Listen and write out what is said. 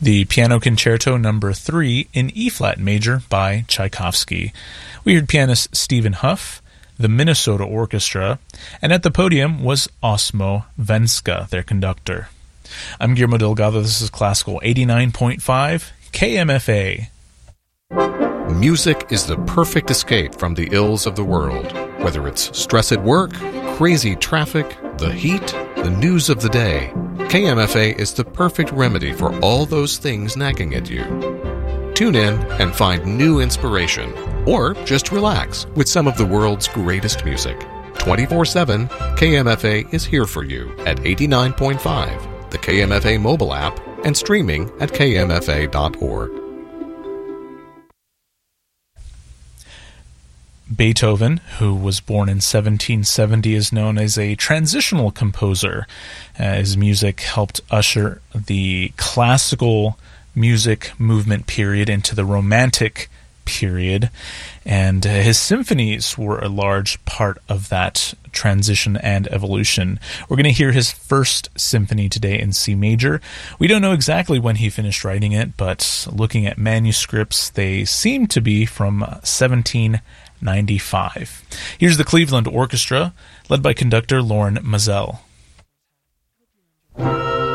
The Piano Concerto No. 3 in E-flat major by Tchaikovsky. We heard pianist Stephen Huff, the Minnesota Orchestra, and at the podium was Osmo Venska, their conductor. I'm Guillermo Delgado. This is Classical 89.5 KMFA. Music is the perfect escape from the ills of the world. Whether it's stress at work, crazy traffic, the heat, the news of the day, KMFA is the perfect remedy for all those things nagging at you. Tune in and find new inspiration, or just relax with some of the world's greatest music. 24/7, KMFA is here for you at 89.5, the KMFA mobile app, and streaming at kmfa.org. Beethoven, who was born in 1770, is known as a transitional composer. His music helped usher the classical music movement period into the Romantic period, and his symphonies were a large part of that transition and evolution. We're going to hear his first symphony today in C major. We don't know exactly when he finished writing it, but looking at manuscripts, they seem to be from 1795. Here's the Cleveland Orchestra, led by conductor Loren Mazel.